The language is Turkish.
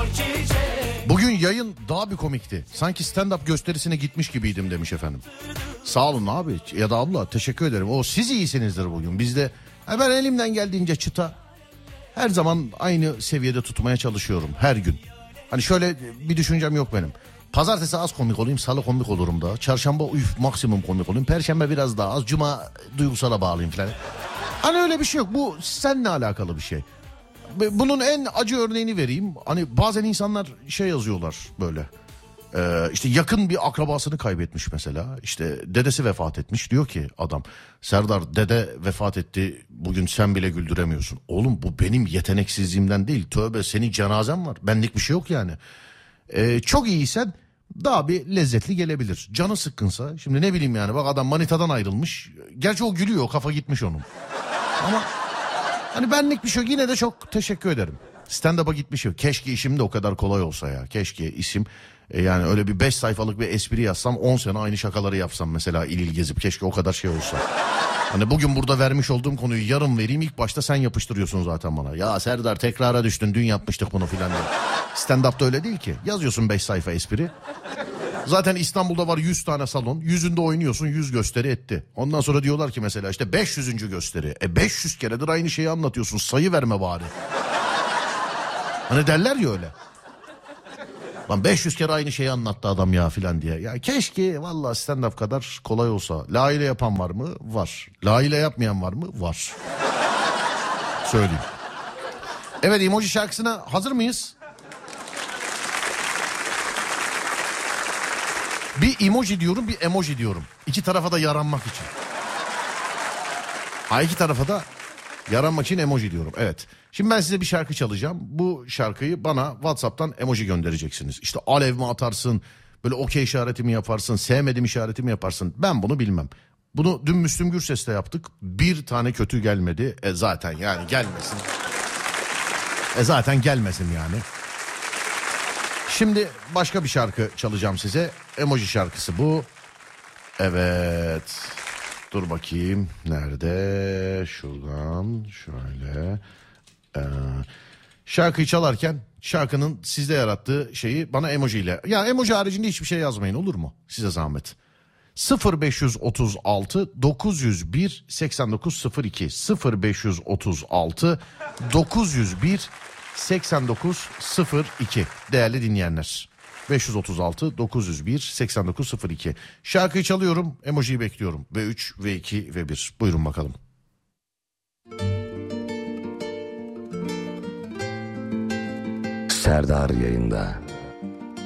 Bugün yayın daha bir komikti. Sanki stand-up gösterisine gitmiş gibiydim demiş efendim. Sağ olun abi ya da abla, teşekkür ederim. O siz iyisinizdir bugün. Biz de ben elimden geldiğince çıta her zaman aynı seviyede tutmaya çalışıyorum her gün. Hani şöyle bir düşüncem yok benim. Pazartesi az komik olayım, salı komik olurum da. Çarşamba maksimum komik olayım. Perşembe biraz daha az, cuma duygusala bağlayayım falan. Hani öyle bir şey yok. Bu seninle alakalı bir şey. Bunun en acı örneğini vereyim. Hani bazen insanlar şey yazıyorlar böyle. İşte yakın bir akrabasını kaybetmiş mesela. İşte dedesi vefat etmiş. Diyor ki adam, Serdar dede vefat etti, bugün sen bile güldüremiyorsun. Oğlum bu benim yeteneksizliğimden değil. Tövbe, senin cenazen var. Benlik bir şey yok yani. Çok iyiysen daha bir lezzetli gelebilir. Canı sıkkınsa, şimdi ne bileyim yani, bak adam manitadan ayrılmış. Gerçi o gülüyor, kafa gitmiş onun. Ama hani benlik bir şey yok. Yine de çok teşekkür ederim. Stand-up'a gitmişim. Keşke işim de o kadar kolay olsa ya. Keşke isim yani öyle bir 5 sayfalık bir espri yazsam, 10 sene aynı şakaları yapsam mesela, il il gezip, keşke o kadar şey olsa. Hani bugün burada vermiş olduğum konuyu yarın vereyim, ilk başta sen yapıştırıyorsun zaten bana. Ya Serdar tekrara düştün, dün yapmıştık bunu filan diye. Stand-up'ta öyle değil ki. Yazıyorsun 5 sayfa espri. Zaten İstanbul'da var 100 tane salon. 100'ünde oynuyorsun, 100 gösteri etti. Ondan sonra diyorlar ki mesela işte 500. gösteri. 500 keredir aynı şeyi anlatıyorsun, sayı verme bari. Hani derler ya öyle. Lan 500 kere aynı şeyi anlattı adam ya filan diye. Ya keşke vallahi stand-up kadar kolay olsa. La ile yapan var mı? Var. La ile yapmayan var mı? Var. Söyleyeyim. Evet, emoji şarkısına hazır mıyız? Bir emoji diyorum, bir emoji diyorum. İki tarafa da yaranmak için. İki tarafa da yaranmak için emoji diyorum. Evet. Şimdi ben size bir şarkı çalacağım. Bu şarkıyı bana WhatsApp'tan emoji göndereceksiniz. İşte alev mi atarsın, böyle okey işareti mi yaparsın, sevmedim işareti mi yaparsın, ben bunu bilmem. Bunu dün Müslüm Gürses'te yaptık. Bir tane kötü gelmedi. Zaten yani gelmesin. Zaten gelmesin yani. Şimdi başka bir şarkı çalacağım size. Emoji şarkısı bu. Evet. Dur bakayım. Nerede? Şuradan. Şöyle. Şarkıyı çalarken şarkının sizde yarattığı şeyi bana emojiyle. Ya emoji haricinde hiçbir şey yazmayın, olur mu? Size zahmet. 0536 901 8902 0536 901 8902 değerli dinleyenler. 536 901 8902. Şarkıyı çalıyorum, emojiyi bekliyorum. V3, V2, V1. Buyurun bakalım. Serdar yayında.